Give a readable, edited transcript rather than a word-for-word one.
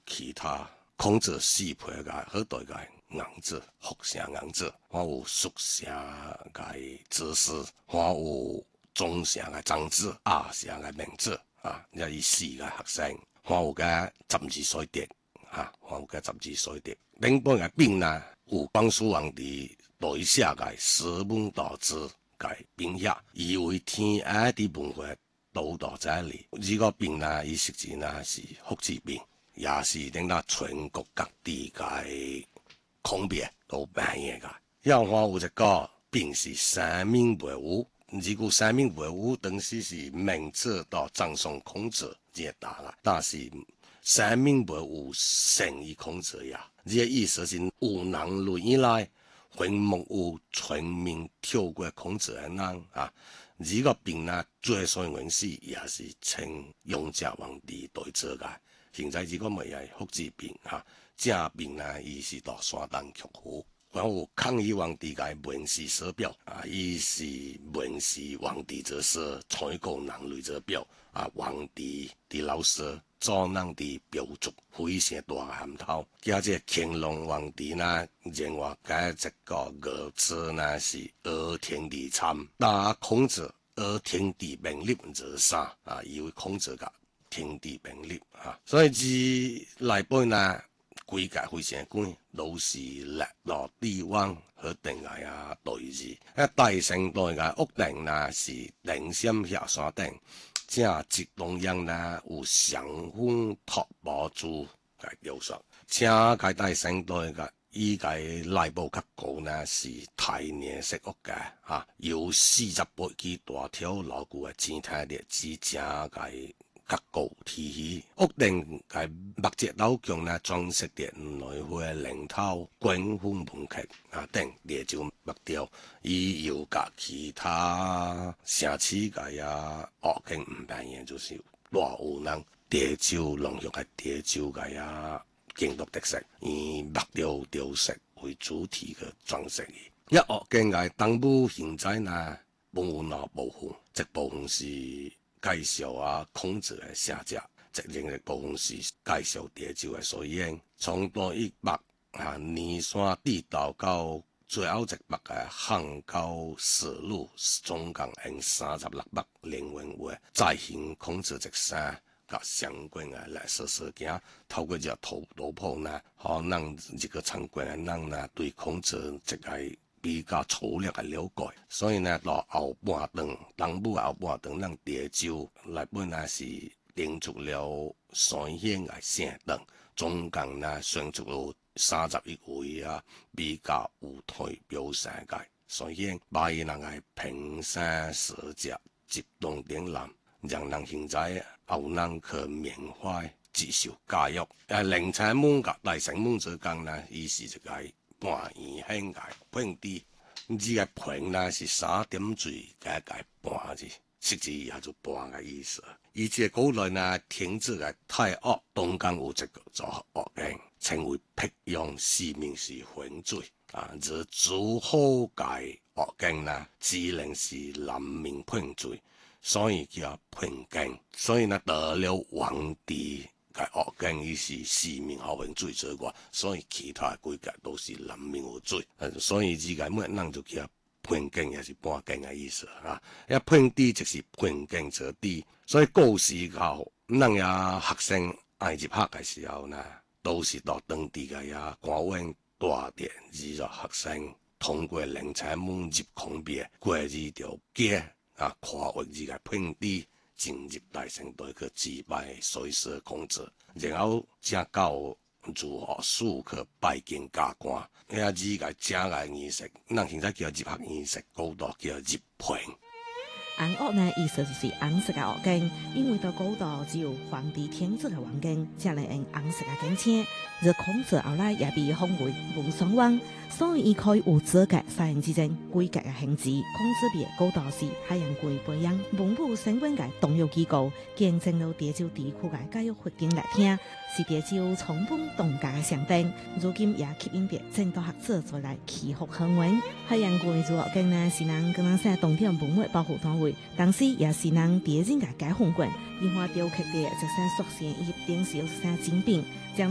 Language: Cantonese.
其他孔子四配嘅好多嘅硬字，學成硬字，還有屬成嘅字詞，還有中成嘅章字，亞成嘅名字啊，呢係四個學生，還有嘅12歲的啊，還有嘅12歲的。另本嘅兵呢，有光緒皇帝對寫嘅史文導之嘅兵寫，以為天下的文化都到這裡。呢個兵呢，伊實際呢是複製兵，也是令到全國各地嘅孔別都扮演嘅。又話有一個兵是三民維護，呢個三民維護當時是明朝到葬送孔子而打啦，但是三民維護勝於孔子呀。呢個意思是有能論以來，墳墓有全面跳過孔子嘅人啊。呢個兵呢，最上原始也是稱雍正皇帝對做嘅。現在呢個咪係複製兵啊，正兵呢，伊是到山東曲阜。然後康熙皇帝嘅文史手表啊，伊是文史皇帝之師，全國人類之表啊，皇帝的老師，做人的標準，非常大嘅含頭。而且乾隆皇帝呢，認為嘅一個兒子呢是兒天地參，但孔子兒天地並立之啥啊？因為孔子嘅天地並立啊，所以之內本呢。規格非常貴，都是列落地方去定嘅啊對字。大城代嘅屋頂呢是頂尖下山頂，正直中央呢有上風托寶珠嘅雕塑。正嘅大城代嘅依個內部較高呢是太年式屋嘅啊，有48基大條牢固嘅整體列支正嘅。較高體系，屋頂嘅木質樓橋呢裝飾着內花靈頭、滾fun門劇啊等列就木雕，伊有甲其他城市嘅學經唔扮演，就是大有人地州農業嘅地州嘅建築特色，以木雕雕飾為主題嘅裝飾。一學經嘅東部現在呢冇那部分，這部分是。介紹孔子嘅寫作，即另一部分是介紹地州嘅水源，從東一北年山地道到最後一北嘅漢高史路，總共用36北連環畫，再現孔子一生甲相關嘅歷史事件，透過這圖譜呢，可能這個參觀嘅人呢對孔子這個比較粗略嘅了解，所以呢，到後半段，東部後半段，咱地州內本呢是定出了3縣嘅省等，總共呢選出了31位比較有代表性嘅3縣，把伊人嘅平山社稷集中點南，讓人現在後人去緬懷接受教育。靈產門甲大城門之間呢，伊是一個半圓形嘅盆地，呢個盆呢是3點水嘅半字，實際也就半嘅意思。而且古來呢，天子嘅太岳東江有一個做岳徑，稱為辟陽，時名是浑水啊。而朱侯嘅岳徑呢，只能是南面盆水，所以叫盆徑。所以呢，得了皇帝。嘅學經伊是四面後邊水之外，所以其他規格都是南面有水，所以呢個每人就叫盆徑，也是半徑嘅意思啊。一盆地就是盆徑之地，所以古時候，咱也學生愛入學嘅時候呢，都是到當地嘅官員大殿入學學生，通過靈產門入孔別，過呢條街跨越呢個盆地。進入大城隊去祭拜水師孔子，然後才到如何書去拜見加官，呢個正嘅儀式，咱現在叫入學儀式，古代叫入盆。 紅屋呢意思就是紅色嘅學經，因為到古代只有皇帝天子嘅皇經，才能用紅色嘅經簽。而孔子後來也被封為文雙王，所以伊可以有資格實行之間規格嘅行制。孔子別古代是海洋歸培養文武相關嘅動用機構，見證了地州地區嘅教育環境來聽，是地州充分當家嘅象徵。如今也吸引着正道學者做來祈福賀願。海洋歸儒學經呢，是人跟咱寫當地文物保護單位，當時也是人地人嘅解放軍，因話雕刻的一些屬性以電視有些精品。